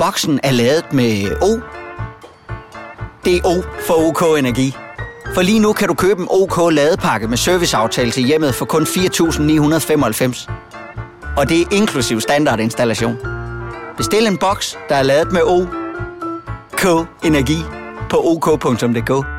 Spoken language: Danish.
boksen er ladet med O. Det er O for OK Energi. For lige nu kan du købe en OK ladepakke med serviceaftale til hjemmet for kun 4.995. Og det er inklusiv standardinstallation. Bestil en boks, der er ladet med OK Energi på ok.dk.